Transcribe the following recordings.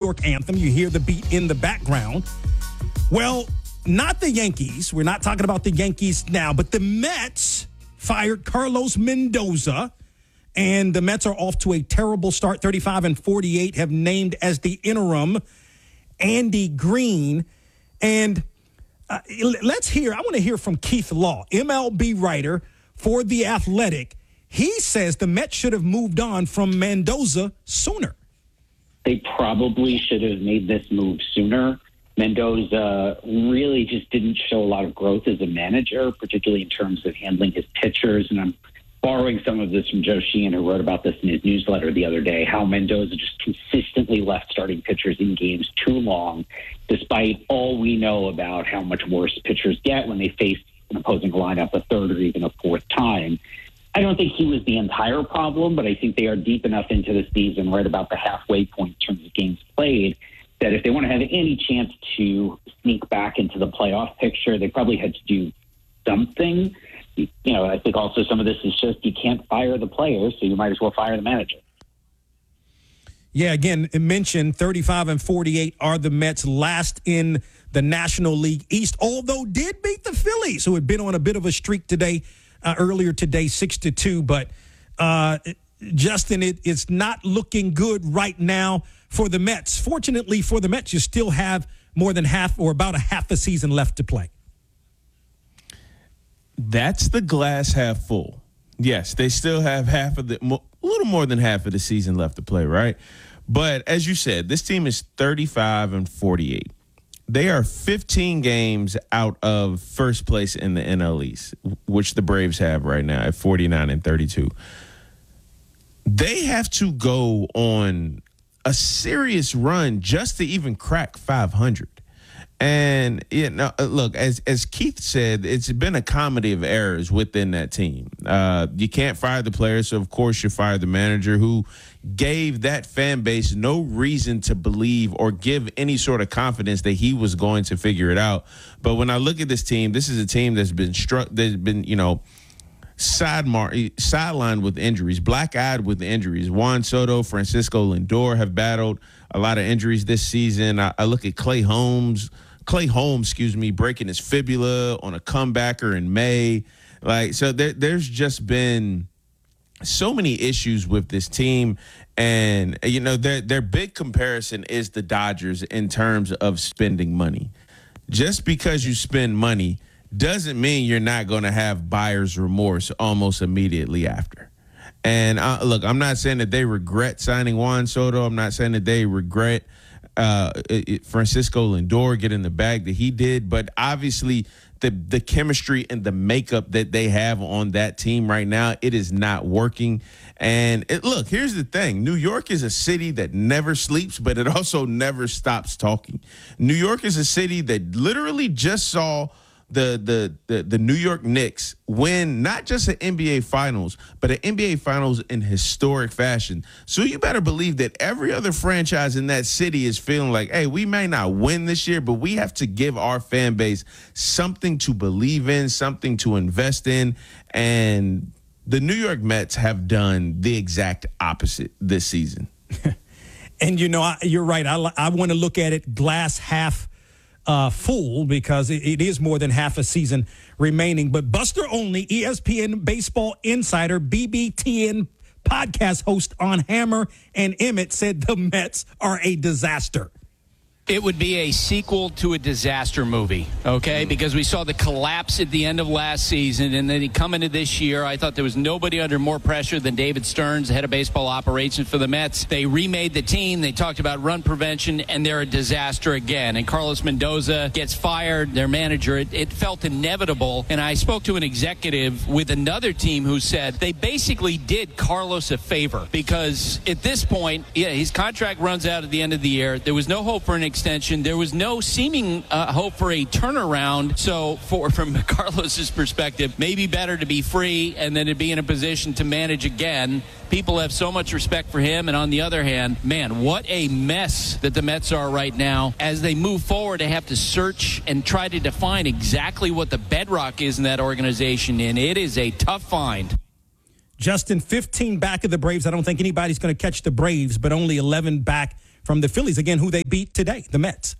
York anthem. You hear the beat in the background. Well, not the Yankees. We're not talking about the Yankees now, but the Mets fired Carlos Mendoza, and the Mets are off to a terrible start. 35-48, have named as the interim Andy Green. And I want to hear from Keith Law, MLB writer for The Athletic. He says the Mets should have moved on from Mendoza sooner. They probably should have made this move sooner. Mendoza really just didn't show a lot of growth as a manager, particularly in terms of handling his pitchers. And I'm borrowing some of this from Joe Sheehan, who wrote about this in his newsletter the other day, how Mendoza just consistently left starting pitchers in games too long, despite all we know about how much worse pitchers get when they face an opposing lineup a third or even a fourth time. I don't think he was the entire problem, but I think they are deep enough into the season, right about the halfway point in terms of games played, that if they want to have any chance to sneak back into the playoff picture, they probably had to do something. I think also some of this is just you can't fire the players, so you might as well fire the manager. Yeah, again, it mentioned 35-48 are the Mets last in the National League East, although did beat the Phillies, who had been on a bit of a streak today, earlier today, 6-2. But, Justin, it's not looking good right now for the Mets. Fortunately for the Mets, you still have more than half or about a half a season left to play. That's the glass half full. Yes, they still have a little more than half of the season left to play, right? But as you said, this team is 35-48. They are 15 games out of first place in the NL East, which the Braves have right now at 49-32. They have to go on a serious run just to even crack 500. And look, as Keith said, it's been a comedy of errors within that team. You can't fire the players, so of course you fire the manager, who gave that fan base no reason to believe or give any sort of confidence that he was going to figure it out. But when I look at this team, this is a team that's been sidelined with injuries, black-eyed with injuries. Juan Soto, Francisco Lindor have battled a lot of injuries this season. I look at Clay Holmes, breaking his fibula on a comebacker in May. So there's just been so many issues with this team. And, their big comparison is the Dodgers in terms of spending money. Just because you spend money doesn't mean you're not going to have buyer's remorse almost immediately after. And look, I'm not saying that they regret signing Juan Soto. I'm not saying that they regret Francisco Lindor getting the bag that he did. But obviously, the chemistry and the makeup that they have on that team right now, it is not working. And look, here's the thing. New York is a city that never sleeps, but it also never stops talking. New York is a city that literally just saw the New York Knicks win not just an NBA Finals, but an NBA Finals in historic fashion. So you better believe that every other franchise in that city is feeling like, hey, we may not win this year, but we have to give our fan base something to believe in, something to invest in. And the New York Mets have done the exact opposite this season. And, you're right. I want to look at it glass half full, because it is more than half a season remaining. But Buster Olney, ESPN baseball insider, BBTN podcast host on Hammer and Emmett, said the Mets are a disaster. It would be a sequel to a disaster movie, okay? Because we saw the collapse at the end of last season, and then come into this year, I thought there was nobody under more pressure than David Stearns, the head of baseball operations for the Mets. They remade the team. They talked about run prevention, and they're a disaster again. And Carlos Mendoza gets fired, their manager. It felt inevitable. And I spoke to an executive with another team who said they basically did Carlos a favor, because at this point, his contract runs out at the end of the year. There was no hope for an extension. There was no seeming hope for a turnaround. So from Carlos's perspective, maybe better to be free and then to be in a position to manage again. People have so much respect for him. And on the other hand, man, what a mess that the Mets are right now. As they move forward, they have to search and try to define exactly what the bedrock is in that organization. And it is a tough find. Justin, 15 back of the Braves. I don't think anybody's going to catch the Braves, but only 11 back from the Phillies, again, who they beat today, the Mets.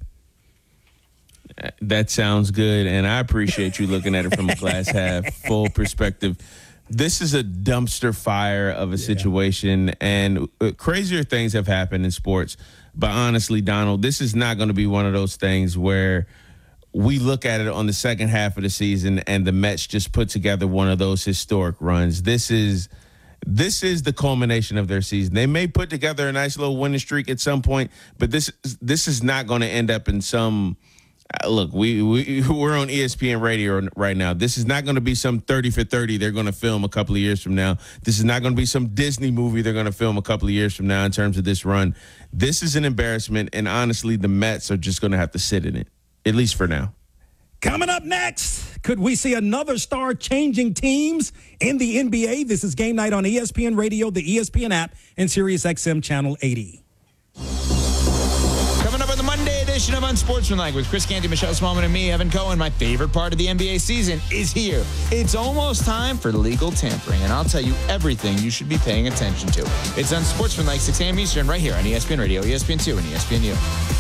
That sounds good, and I appreciate you looking at it from a glass half full perspective. This is a dumpster fire of a situation, and crazier things have happened in sports. But honestly, Donald, this is not going to be one of those things where we look at it on the second half of the season and the Mets just put together one of those historic runs. This is the culmination of their season. They may put together a nice little winning streak at some point, but this is not going to end up in some look, we're on ESPN radio right now. This is not going to be some 30 for 30 they're going to film a couple of years from now. This is not going to be some Disney movie they're going to film a couple of years from now in terms of this run. This is an embarrassment, and honestly, the Mets are just going to have to sit in it, at least for now. Coming up next, could we see another star changing teams in the NBA? This is Game Night on ESPN Radio, the ESPN app, and SiriusXM Channel 80. Coming up on the Monday edition of Unsportsmanlike with Chris Canty, Michelle Smallman, and me, Evan Cohen. My favorite part of the NBA season is here. It's almost time for legal tampering, and I'll tell you everything you should be paying attention to. It's Unsportsmanlike, 6 a.m. Eastern, right here on ESPN Radio, ESPN2, and ESPNU.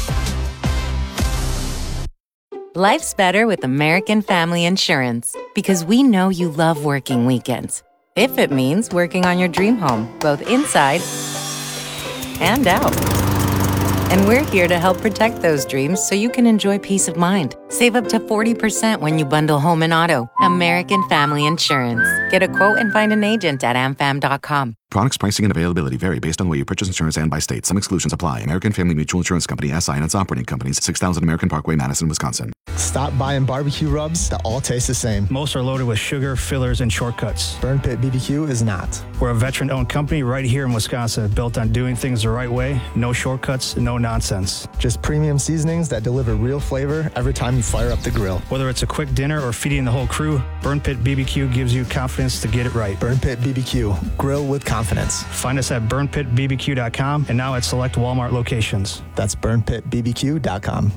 Life's better with American Family Insurance because we know you love working weekends. If it means working on your dream home, both inside and out. And we're here to help protect those dreams so you can enjoy peace of mind. Save up to 40% when you bundle home and auto. American Family Insurance. Get a quote and find an agent at amfam.com. Products, pricing, and availability vary based on where you purchase insurance and by state. Some exclusions apply. American Family Mutual Insurance Company, SI, and its operating companies, 6000 American Parkway, Madison, Wisconsin. Stop buying barbecue rubs that all taste the same. Most are loaded with sugar, fillers, and shortcuts. Burn Pit BBQ is not. We're a veteran-owned company right here in Wisconsin, built on doing things the right way, no shortcuts, no nonsense. Just premium seasonings that deliver real flavor every time you fire up the grill. Whether it's a quick dinner or feeding the whole crew, Burn Pit BBQ gives you confidence to get it right. Burn Pit BBQ. Grill with confidence. Find us at burnpitbbq.com and now at select Walmart locations. That's burnpitbbq.com.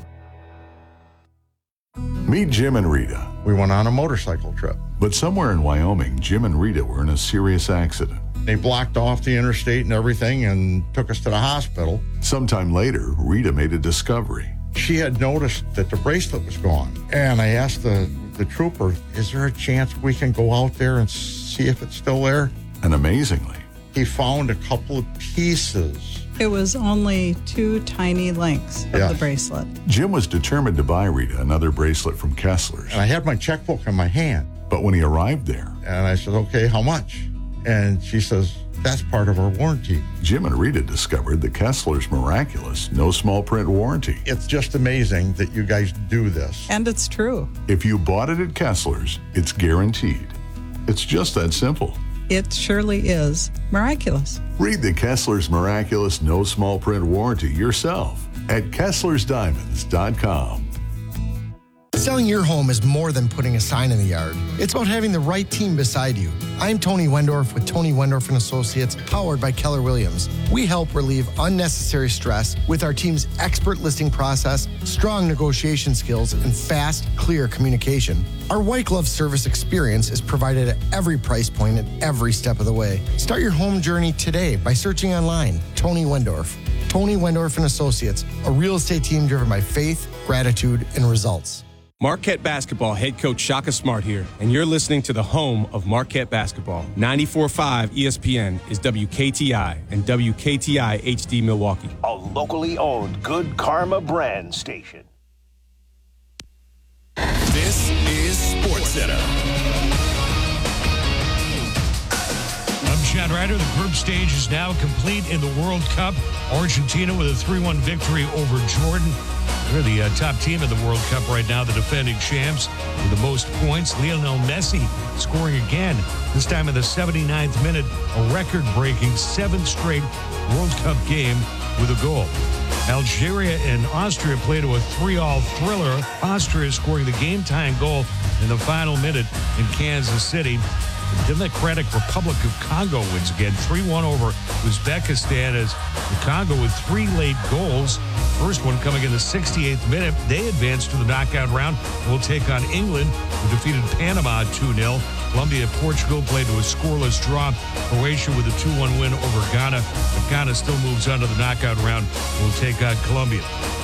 Meet Jim and Rita. We went on a motorcycle trip. But somewhere in Wyoming, Jim and Rita were in a serious accident. They blocked off the interstate and everything and took us to the hospital. Sometime later, Rita made a discovery. She had noticed that the bracelet was gone. And I asked the trooper, is there a chance we can go out there and see if it's still there? And amazingly, he found a couple of pieces. It was only 2 tiny links of the bracelet. Jim was determined to buy Rita another bracelet from Kessler's. And I had my checkbook in my hand. But when he arrived there, and I said, okay, how much? And she says, that's part of our warranty. Jim and Rita discovered the Kessler's miraculous no small print warranty. It's just amazing that you guys do this. And it's true. If you bought it at Kessler's, it's guaranteed. It's just that simple. It surely is miraculous. Read the Kessler's Miraculous No Small Print Warranty yourself at KesslersDiamonds.com. Selling your home is more than putting a sign in the yard. It's about having the right team beside you. I'm Tony Wendorf with Tony Wendorf & Associates, powered by Keller Williams. We help relieve unnecessary stress with our team's expert listing process, strong negotiation skills, and fast, clear communication. Our white glove service experience is provided at every price point at every step of the way. Start your home journey today by searching online. Tony Wendorf. Tony Wendorf & Associates, a real estate team driven by faith, gratitude, and results. Marquette Basketball head coach Shaka Smart here, and you're listening to the home of Marquette Basketball. 94.5 ESPN is WKTI and WKTI HD Milwaukee. A locally owned Good Karma brand station. This is SportsCenter. I'm Chad Ryder. The group stage is now complete in the World Cup. Argentina with a 3-1 victory over Jordan. They're the top team in the World Cup right now, the defending champs with the most points. Lionel Messi scoring again, this time in the 79th minute, a record-breaking 7th straight World Cup game with a goal. Algeria and Austria played to a 3-3 thriller. Austria scoring the game-tying goal in the final minute in Kansas City. The Democratic Republic of Congo wins again, 3-1 over Uzbekistan as the Congo with 3 late goals. First one coming in the 68th minute. They advance to the knockout round and will take on England, who defeated Panama 2-0. Colombia and Portugal played to a scoreless draw. Croatia with a 2-1 win over Ghana. But Ghana still moves on to the knockout round and will take on Colombia.